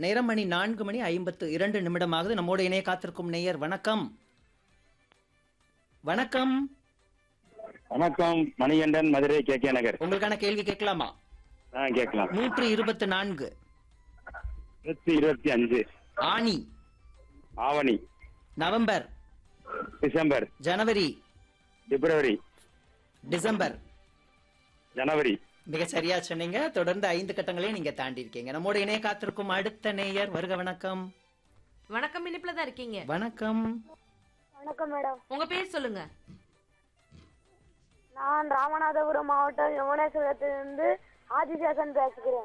நேரம் மணி 4:52 நம்மோடு இணைய காத்திருக்கும் நேயர் வணக்கம். வணக்கம். வணக்கம், மணிகண்டன், மதுரை கே நகர். உங்களுக்கான கேள்வி கேட்கலாமா? கேட்கலாம். 124. 125. ஆனி, ஆவணி, நவம்பர், டிசம்பர், ஜனவரி, பிப்ரவரி, டிசம்பர். ஜனவரி. மிக சரியா சொன்னீங்க. தொடர்ந்து 5 கட்டங்களையும் நீங்க தாண்டி இருக்கீங்க. நம்மோட இணைய காத்திருக்கும் அடுத்த நேயர் வருக. வணக்கம். வணக்கம், இனிப்புல தான் இருக்கீங்க. வணக்கம். வணக்கம் மேடம். உங்க பேர் சொல்லுங்க. நான் ராமநாதபுரம் மாவட்டம் யமுனேஸ்வரத்திலிருந்து ஆதிசேஷன் பேசுகிறேன்.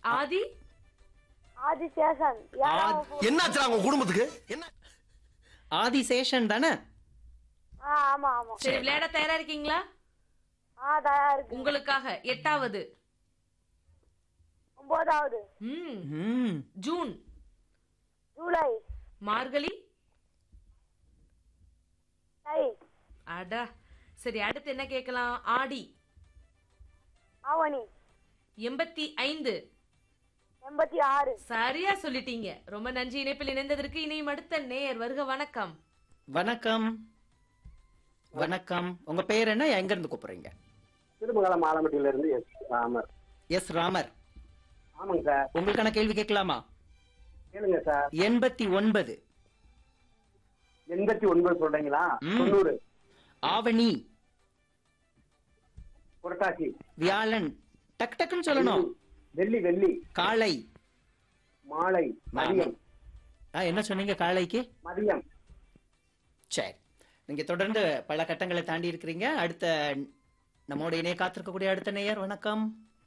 ஆதிசேஷன். என்னாச்சு உங்க குடும்பத்துக்கு? என்ன ஆதிசேஷன் தானே? ஆமா ஆமா. சரி, விளையாட தயாரா இருக்கீங்களா? தயாரா இருக்கு. உங்களுக்காக 8வது, 9வது, ஜூன், ஜூலை, மார்கழி, தை, அடா. சரி, அடுத்து என்ன கேட்கலாம்? ஆடி, ஆவணி, 85, 86. சரியா சொல்லிட்டீங்க. ரொம்ப நன்றி. இணைப்பில் இணைந்ததற்கு. இணையும் அடுத்த நேயர் வருக. வணக்கம். வணக்கம். வணக்கம். உங்க பேர் என்ன? எங்க இருந்து கூப்பிடுறீங்க? திருமங்கலம் ஆலமட்டியில இருந்து ராமர். எஸ் ராமர். ஆமாங்க சார். உங்களுக்கான கேள்வி கேட்கலாமா? கேளுங்க சார். 89. 89 சொல்றீங்களா? 90. ஆவணி, புரட்டாசி, வியாழன். டக்கு டக்குன்னு சொல்லணும். வெள்ளி, வெள்ளி, காளை, மாலை, மதியம். என்ன சொன்னீங்க காளைக்கு? மதியம். சரி, நீங்க தொடர்ந்து பல கட்டங்களை தாண்டி இருக்கிறீங்க. அடுத்த நம்மோட இணைய காத்திருக்கக்கூடிய அடுத்த நேயர் வணக்கம்.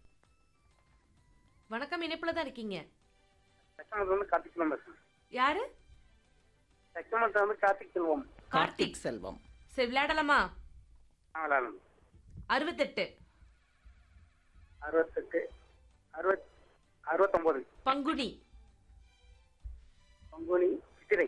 வணக்கம், இணைப்புல தான் இருக்கீங்க. கார்த்திக் செல்வம். யாரு? கார்த்திக் செல்வம். கார்த்திக் செல்வம். சரி, விளையாடலாமா? 68, 68, 69, பங்குனி, பங்குனி, சித்திரை.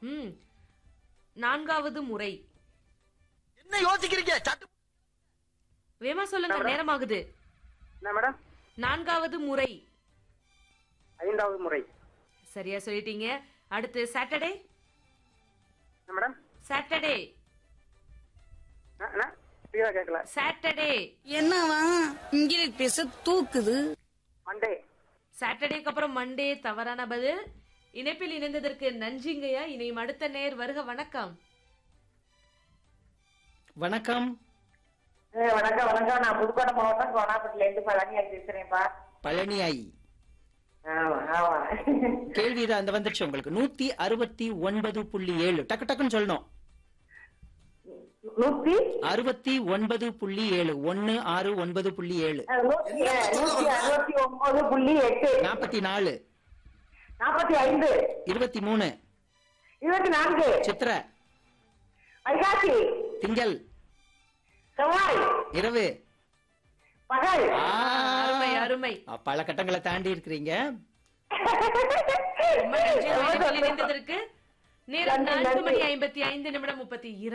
4வது முறை. என்ன யோசிக்கிறீங்க? வேமா சொல்லுங்க, நேரமாகுது. என்ன மேடம்? 4வது முறை. 5வது முறை. சரியா சொல்லிட்டீங்க. அடுத்து சாட்டர்டே. என்ன மேடம்? சாட்டர்டே, கேட்கல. சாட்டர்டே. என்னவா இங்கிலீஷ் பேச தூக்குது. மண்டே. சாட்டர்டேக்கு அப்புறம் மண்டே தவறான பதில். இணைப்பில் இணைந்ததற்கு நன்றிங்கய்யா. இணையும் அடுத்த நேர் வருக. வணக்கம். வணக்கம். வணக்கம் வணக்கம். நான் புதுக்கோட்டை மாவட்டம் கோனாப்பட்டில இருந்து பழனியாய் பேசுறேன்ப்பா. பழனியாய். ஆமா ஆமா. கேள்வி அந்த வந்துருச்சு உங்களுக்கு. 169.7. டக்கு டக்குன்னு சொல்லணும். 169.7. 169.7. 169.8. 44. 45. 23. 24. சித்திர. வைகாசி. திங்கள். செவ்வாய். இரவு. பகல். அருமை அருமை. பல கட்டங்களை தாண்டி இருக்கிறீங்க. ரொம்ப நன்றி. இணைந்ததற்கு நேரம் 4:55:32.